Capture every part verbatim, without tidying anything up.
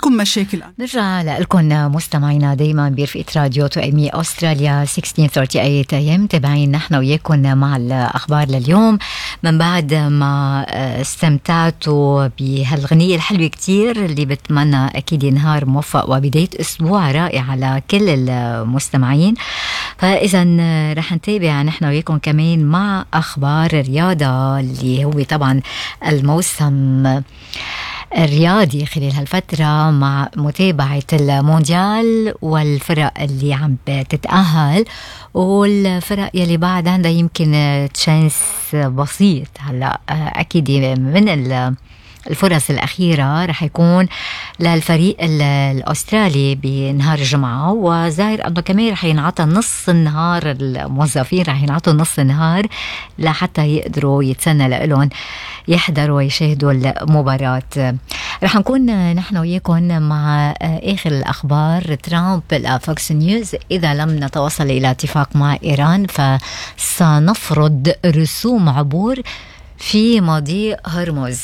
عندكم مشاكل. نرجع لكم مستمعينا دايما برفقة راديو توأمي أستراليا ستة عشر ثلاثين أيام تابعين نحن وياكم مع الأخبار لليوم. من بعد ما استمتعتوا بهالغنية الحلوة كتير اللي بتمنى أكيد نهار موفق وبداية أسبوع رائع على كل المستمعين، فإذا رح نتابع نحن وياكم كمان مع أخبار الرياضة اللي هو طبعا الموسم الرياضي خلال هالفترة مع متابعة المونديال والفرق اللي عم تتأهل والفرق يلي بعد عندها يمكن تشانس بسيط. هلا أكيد من الفرص الأخيرة رح يكون للفريق الأسترالي بنهار الجمعة، وظاهر أنه كمان رح ينعطى نص النهار، الموظفين رح ينعطوا نص النهار لحتى يقدروا يتسنى لهم يحضروا ويشاهدوا المباراة. رح نكون نحن وياكم مع آخر الأخبار. ترامب الفوكس نيوز: إذا لم نتوصل إلى اتفاق مع إيران فسنفرض رسوم عبور في مضيق هرمز.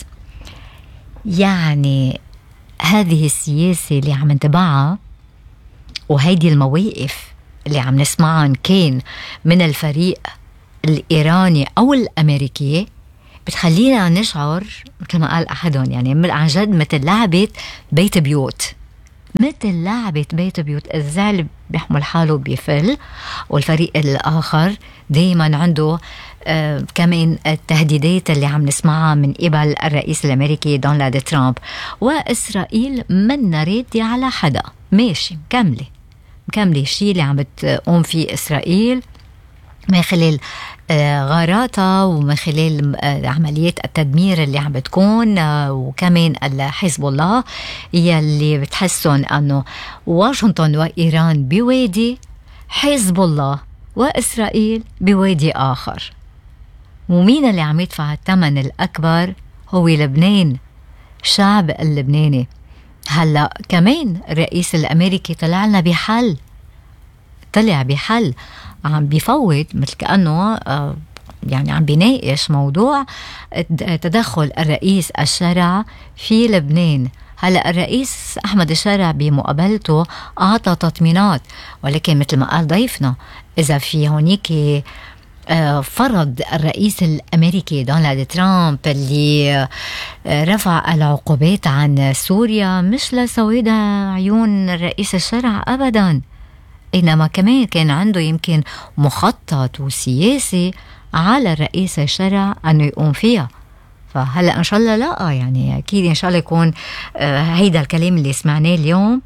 يعني هذه السياسة اللي عم نتبعها وهيدي المواقف اللي عم نسمعها كان من الفريق الإيراني أو الأمريكي بتخلينا نشعر مثل ما قال أحدهم، يعني عن جد مثل لعبة بيت بيوت، مثل لعبة بيت بيوت. الزعل بيحمل حاله بيفل والفريق الآخر دايما عنده آه كمان التهديدات اللي عم نسمعها من قبل الرئيس الأمريكي دونالد ترامب. وإسرائيل من نريد على حدا، ماشي مكملة مكملة الشيء اللي عم بتقوم فيه إسرائيل من خلال آه غاراتها ومن خلال آه عمليات التدمير اللي عم بتكون، آه وكمان الحزب الله يلي بتحسن أنه واشنطن وإيران بوادي، حزب الله وإسرائيل بوادي آخر. ومين اللي عم يدفع الثمن الأكبر؟ هو لبنان، الشعب اللبناني. هلأ كمان الرئيس الأمريكي طلع لنا بحل، طلع بحل عم بيفوت مثل كأنه آه يعني عم بيناقش موضوع تدخل الرئيس الشرع في لبنان. هلأ الرئيس أحمد الشرع بمقابلته أعطى تطمينات، ولكن مثل ما قال ضيفنا إذا في هونيك فرض الرئيس الأمريكي دونالد ترامب اللي رفع العقوبات عن سوريا مش لسواد عيون الرئيس الشرع أبداً، إنما كمان كان عنده يمكن مخطط وسياسي على الرئيس الشرع أنه يقوم فيها. فهلأ إن شاء الله لا، يعني أكيد إن شاء الله يكون هيدا الكلام اللي سمعناه اليوم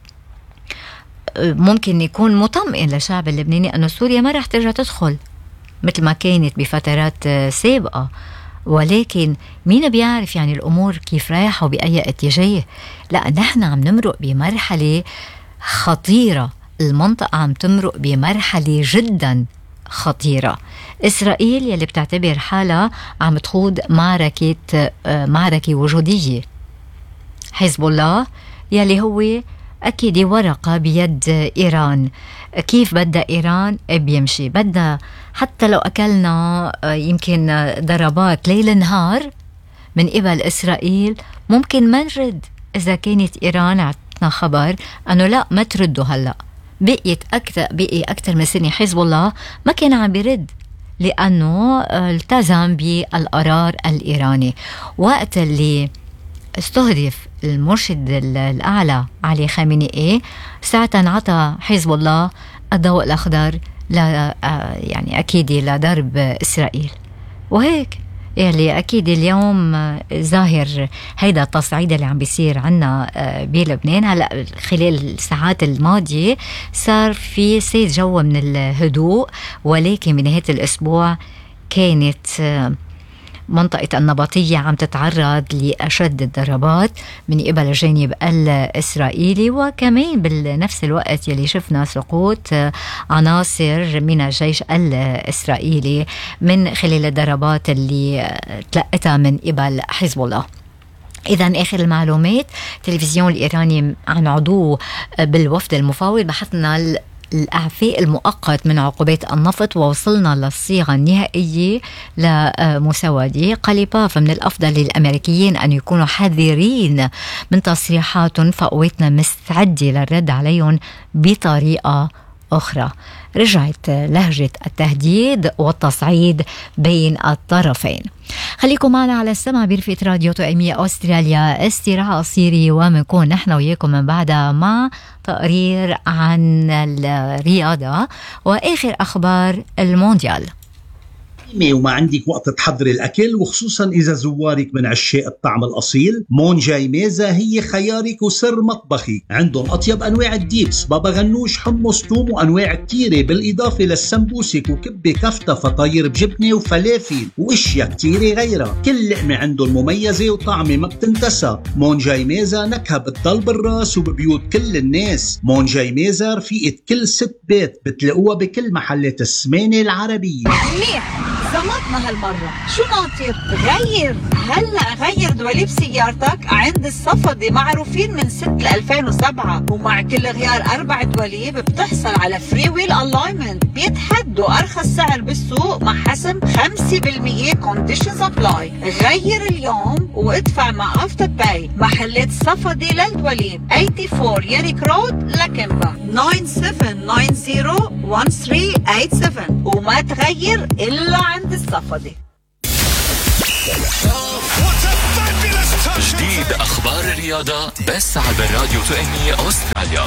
ممكن يكون مطمئن للشعب اللبناني أنه سوريا ما رح ترجع تدخل مثل ما كانت بفترات سابقة. ولكن مين بيعرف يعني الأمور كيف رايحة وبأي اتجاه. لا، نحن عم نمرق بمرحلة خطيرة، المنطقة عم تمرق بمرحلة جدا خطيرة. إسرائيل يلي بتعتبر حالها عم تخوض معركة معركة وجودية، حزب الله يلي هو أكيد ورقة بيد إيران. كيف بدها إيران بيمشي، بدها حتى لو أكلنا يمكن ضربات ليل نهار من قبل إسرائيل ممكن ما نرد. إذا كانت إيران عطنا خبر أنه لا ما تردوا، هلأ بقيت أكثر بقي أكثر من سنة حزب الله ما كان عم بيرد لأنه التزم بالقرار الإيراني. وقت اللي استهدف المرشد الأعلى علي خامنئي ساعتها انعطى حزب الله الضوء الأخضر ل يعني أكيد لضرب إسرائيل. وهيك يعني أكيد اليوم ظاهر هيدا التصعيد اللي عم بيصير عنا بلبنان. هلأ خلال الساعات الماضية صار في سيد جو من الهدوء، ولكن بنهاية الأسبوع كانت منطقة النبطية عم تتعرض لأشد الضربات من قبل الجانب الإسرائيلي، وكمان بنفس الوقت يلي شفنا سقوط عناصر من الجيش الإسرائيلي من خلال الضربات اللي تلقتها من قبل حزب الله. إذن آخر المعلومات، التلفزيون الإيراني عن عضو بالوفد المفاوض بحثنا الإعفاء المؤقت من عقوبات النفط ووصلنا للصيغة النهائية لمساواة قليبة، فمن الأفضل للأمريكيين أن يكونوا حذرين من تصريحات فقواتنا مستعدة للرد عليهم بطريقة أخرى. رجعت لهجة التهديد والتصعيد بين الطرفين. خليكم معنا على السمع برفقة راديو توأمية أستراليا. استراحة قصيرة ومنكون نحن وياكم من بعدها مع تقرير عن الرياضة وآخر أخبار المونديال. وما عندك وقت تحضري الأكل، وخصوصا إذا زوارك من عشاق الطعم الأصيل، مونجاي ميزة هي خيارك وسر مطبخي. عندهم أطيب أنواع الديبس، بابا غنوش، حمص، توم، وأنواع كتيرة، بالإضافة للسمبوسك وكبة كفتة، فطاير بجبنة وفلافل وإشياء كتيرة غيرها. كل لقمة عندهم مميزة وطعمة ما بتنتسى. مونجاي ميزة نكهة بتضل بالراس وببيوت كل الناس. مونجاي ميزة رفيقة كل ست بيت، بتلاقوها بكل محلات السمانة العربية. زمطنا هالمرة، شو ناطر؟ غير هلأ غير دواليب سيارتك عند الصفدي، معروفين من ست لألفين وسبعة، ومع كل غيار أربع دواليب بتحصل على فري ويل ألاينمنت، بيتحدوا أرخص سعر بالسوق مع حسم خمسة بالمية كونديشنز أبلاي. غير اليوم وادفع مع أفتر باي. محلات الصفدي للدواليب أربعة وثمانين ياريك رود لكمبا تسعة سبعة تسعة صفر واحد ثلاثة ثمانية سبعة، وما تغير إلا عند الصفدي. جديد أخبار الرياضة بس على راديو توأمية أستراليا.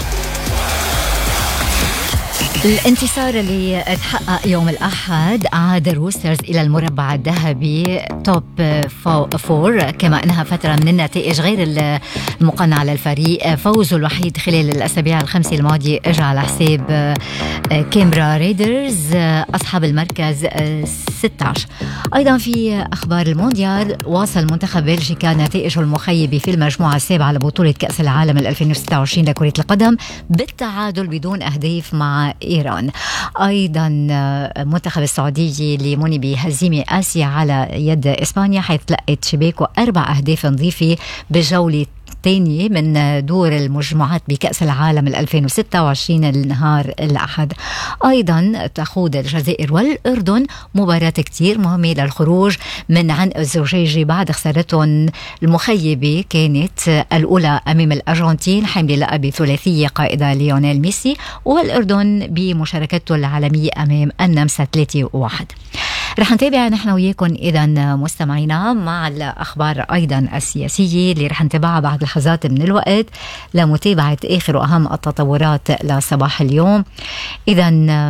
الانتصار اللي تحقق يوم الأحد عاد الروسترز إلى المربع الذهبي توب فور، كما أنها فترة من النتائج غير المقنعة للفريق. فوزه الوحيد خلال الأسابيع الخمسة الماضية اجى على حساب كامبرا ريدرز أصحاب المركز ستة عشر. أيضا في أخبار المونديال، واصل منتخب بلجيكا نتائجه المخيبة في المجموعة السابعة لبطولة كأس العالم ألفين وستة وعشرين لكرة القدم بالتعادل بدون أهداف مع إيران. أيضا منتخب السعودية اللي مني بهزيمة آسيا على يد إسبانيا، حيث تلقت شباكه أربع أهداف نظيفة بجولة الثانية من دور المجموعات بكأس العالم ألفين وستة وعشرين النهار الأحد. أيضا تخوض الجزائر والأردن مباراة كتير مهمة للخروج من عنق الزجاجة بعد خسارتهم المخيبة كانت الأولى أمام الأرجنتين حامل لقب ثلاثية قائدة ليونيل ميسي، والأردن بمشاركته العالمية أمام النمسا ثلاثة واحد. رح نتابع نحن وياكم إذا مستمعينا مع الأخبار أيضا السياسية اللي رح نتابعها بعد لحظات من الوقت لمتابعة آخر وأهم التطورات لصباح اليوم. إذا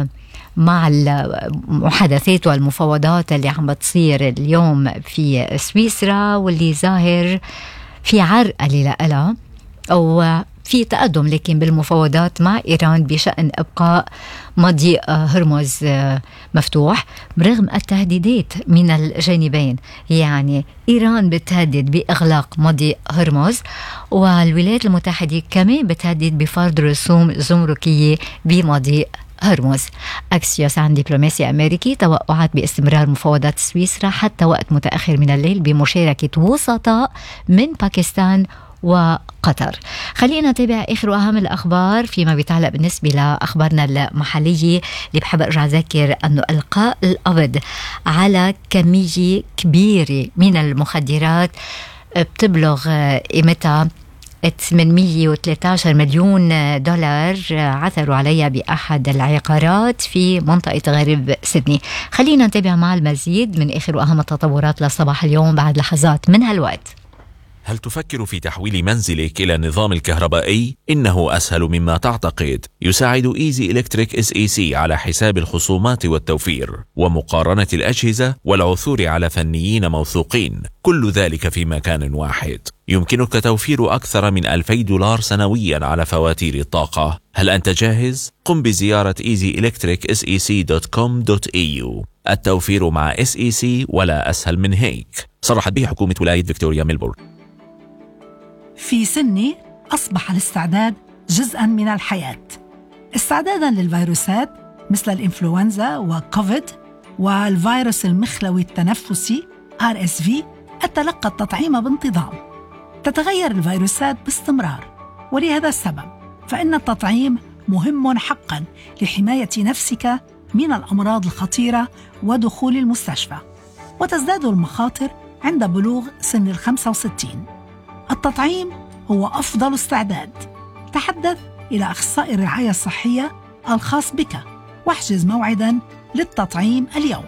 مع المحادثات والمفاوضات اللي عم بتصير اليوم في سويسرا واللي ظاهر في عرقلة لها أو في تقدم لكن بالمفاوضات مع إيران بشأن إبقاء مضيق هرمز مفتوح برغم التهديدات من الجانبين. يعني إيران بتهدد بإغلاق مضيق هرمز، والولايات المتحدة كمان بتهدد بفرض رسوم جمركية بمضيق هرمز. أكسيوس عن دبلوماسي أمريكي توقعت باستمرار مفاوضات سويسرا حتى وقت متأخر من الليل بمشاركة وسطاء من باكستان وقطر. خلينا نتابع آخر وأهم الأخبار فيما بيتعلق بالنسبة لأخبارنا المحلية. اللي بحب أرجع أذكر أنه إلقاء القبض على كمية كبيرة من المخدرات بتبلغ قيمتها ثمانمية وثلاثة عشر مليون دولار عثروا عليها بأحد العقارات في منطقة غرب سيدني. خلينا نتابع مع المزيد من آخر وأهم التطورات لصباح اليوم بعد لحظات من هالوقت. هل تفكر في تحويل منزلك إلى النظام الكهربائي؟ إنه أسهل مما تعتقد. يساعد إيزي إلكتريك إس إي سي على حساب الخصومات والتوفير ومقارنة الأجهزة والعثور على فنيين موثوقين، كل ذلك في مكان واحد. يمكنك توفير أكثر من ألفي دولار سنويا على فواتير الطاقة. هل أنت جاهز؟ قم بزيارة ايزي إلكتريك إس إي سي دوت كوم دوت إي يو. التوفير مع إس إي سي ولا أسهل من هيك. صرحت به حكومة ولاية فيكتوريا ميلبورن. في سني أصبح الاستعداد جزءاً من الحياة، استعداداً للفيروسات مثل الإنفلونزا وكوفيد والفيروس المخلوي التنفسي آر إس في. أتلقى التطعيم بانتظام. تتغير الفيروسات باستمرار، ولهذا السبب فإن التطعيم مهم حقاً لحماية نفسك من الأمراض الخطيرة ودخول المستشفى، وتزداد المخاطر عند بلوغ سن الخمسة وستين. التطعيم هو أفضل استعداد. تحدث إلى أخصائي الرعاية الصحية الخاص بك واحجز موعداً للتطعيم اليوم.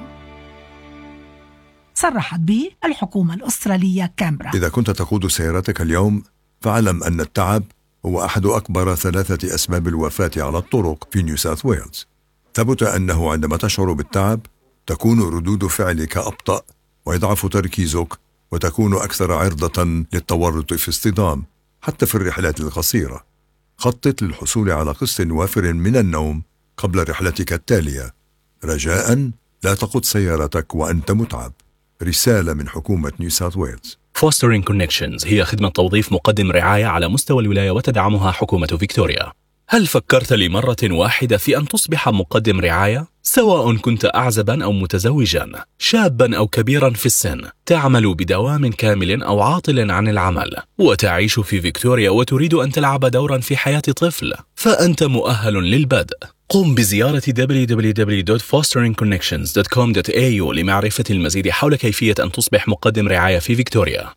صرحت به الحكومة الأسترالية كامبرا. إذا كنت تقود سيارتك اليوم فاعلم أن التعب هو أحد أكبر ثلاثة أسباب الوفاة على الطرق في نيو ساوث ويلز. ثبت أنه عندما تشعر بالتعب تكون ردود فعلك أبطأ ويضعف تركيزك وتكون أكثر عرضة للتورط في اصطدام حتى في الرحلات القصيرة. خطط للحصول على قسط وافر من النوم قبل رحلتك التالية. رجاءً لا تقود سيارتك وأنت متعب. رسالة من حكومة نيو ساوث ويلز. Fostering Connections هي خدمة توظيف مقدم رعاية على مستوى الولاية وتدعمها حكومة فيكتوريا. هل فكرت لمرة واحدة في أن تصبح مقدم رعاية؟ سواء كنت أعزبا أو متزوجا، شابا أو كبيرا في السن، تعمل بدوام كامل أو عاطل عن العمل، وتعيش في فيكتوريا وتريد أن تلعب دورا في حياة طفل، فأنت مؤهل للبدء. قم بزيارة دبليو دبليو دبليو دوت فوسترينج كونكشنز دوت كوم دوت إيه يو لمعرفة المزيد حول كيفية أن تصبح مقدم رعاية في فيكتوريا.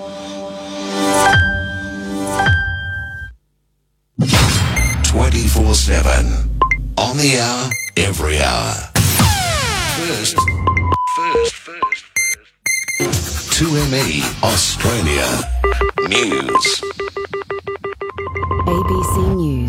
twenty-four seven on the hour, every hour. First, first, first, first. two M E Australia News. A B C News.